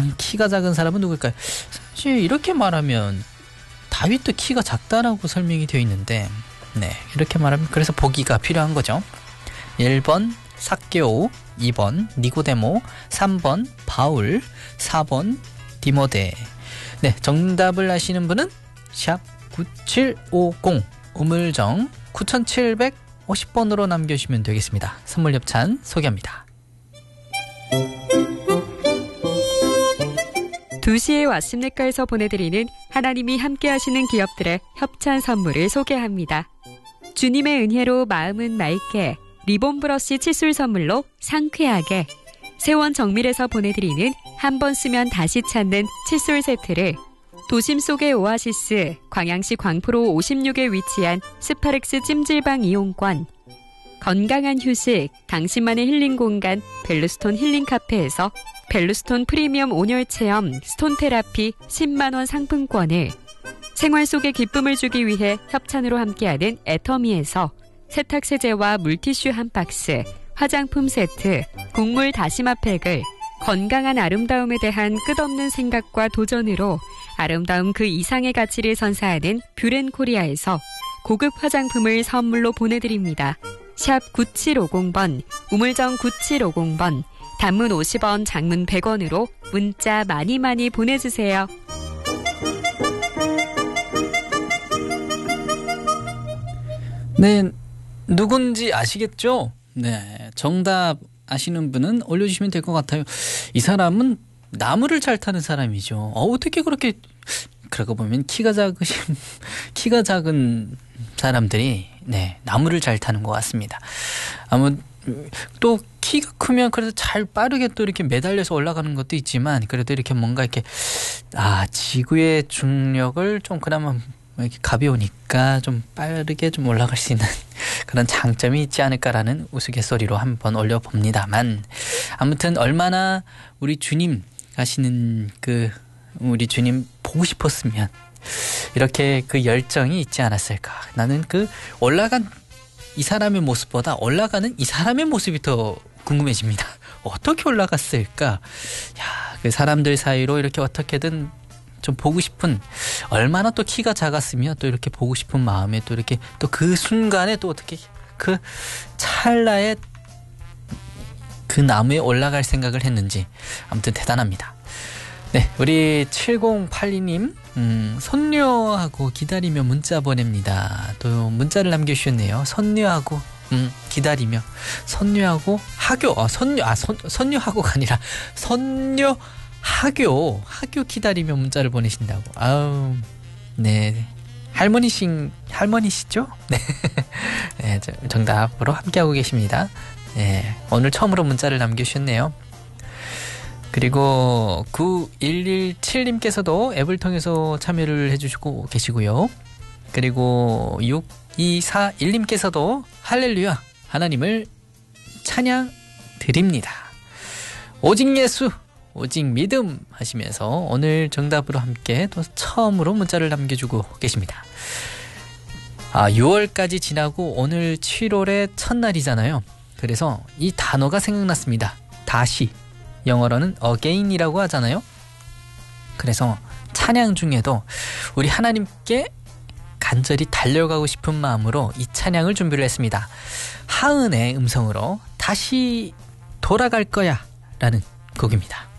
가장 키가 작은 사람은 누굴까요? 사실 이렇게 말하면 다윗도 키가 작다라고 설명이 되어 있는데, 네, 이렇게 말하면 그래서 보기가 필요한 거죠. 1번 삭개오, 2번 니고데모, 3번 바울, 4번 디모데. 네, 정답을 아시는 분은 샵 9750 우물정 9750번으로 남겨주시면 되겠습니다. 선물 협찬 소개합니다. 2시에 왔습니까에서 보내드리는 하나님이 함께하시는 기업들의 협찬 선물을 소개합니다. 주님의 은혜로 마음은 맑게, 리본 브러쉬 칫솔 선물로 상쾌하게, 세원 정밀에서 보내드리는 한 번 쓰면 다시 찾는 칫솔 세트를, 도심 속의 오아시스 광양시 광포로 56에 위치한 스파렉스 찜질방 이용권, 건강한 휴식 당신만의 힐링 공간 벨루스톤 힐링 카페에서 벨루스톤 프리미엄 온열 체험 스톤 테라피 10만원 상품권을, 생활 속에 기쁨을 주기 위해 협찬으로 함께하는 애터미에서 세탁세제와 물티슈 한 박스, 화장품 세트, 곡물 다시마 팩을, 건강한 아름다움에 대한 끝없는 생각과 도전으로 아름다움 그 이상의 가치를 선사하는 뷰렌코리아에서 고급 화장품을 선물로 보내드립니다. 샵 9750번, 우물정 9750번, 단문 50원, 장문 100원으로 문자 많이 많이 보내주세요. 네, 누군지 아시겠죠? 네, 정답 아시는 분은 올려주시면 될 것 같아요. 이 사람은 나무를 잘 타는 사람이죠. 어떻게 그렇게, 그러고 보면 키가 작은 사람들이, 네, 나무를 잘 타는 것 같습니다. 또 키가 크면 그래도 잘 빠르게 또 이렇게 매달려서 올라가는 것도 있지만, 그래도 이렇게 뭔가 이렇게 지구의 중력을 좀 그나마 이렇게 가벼우니까 좀 빠르게 좀 올라갈 수 있는 그런 장점이 있지 않을까라는 우스갯소리로 한번 올려봅니다만, 아무튼 얼마나 우리 주님 가시는 우리 주님 보고 싶었으면 이렇게 그 열정이 있지 않았을까. 나는 올라간 이 사람의 모습보다 올라가는 이 사람의 모습이 더 궁금해집니다. 어떻게 올라갔을까? 그 사람들 사이로 이렇게 어떻게든 좀 보고 싶은, 얼마나 또 키가 작았으면 또 이렇게 보고 싶은 마음에 또 이렇게 또 그 순간에 또 어떻게 그 찰나에 그 나무에 올라갈 생각을 했는지 아무튼 대단합니다. 네, 우리 7082님 선녀하고 기다리며 문자 보냅니다. 또 문자를 남겨주셨네요. 선녀하고 기다리며, 선녀하고 하교, 선녀하고가 아니라 선녀 하교 기다리며 문자를 보내신다고. 아우, 네, 할머니시죠? 네, 네, 정답으로 함께하고 계십니다. 네, 오늘 처음으로 문자를 남겨주셨네요. 그리고 9117님께서도 앱을 통해서 참여를 해주시고 계시고요. 그리고 6241님께서도 할렐루야, 하나님을 찬양 드립니다. 오직 예수, 오직 믿음 하시면서 오늘 정답으로 함께 또 처음으로 문자를 남겨주고 계십니다. 6월까지 지나고 오늘 7월의 첫날이잖아요. 그래서 이 단어가 생각났습니다. 다시, 영어로는 again이라고 하잖아요. 그래서 찬양 중에도 우리 하나님께 간절히 달려가고 싶은 마음으로 이 찬양을 준비를 했습니다. 하은의 음성으로 다시 돌아갈 거야 라는 곡입니다.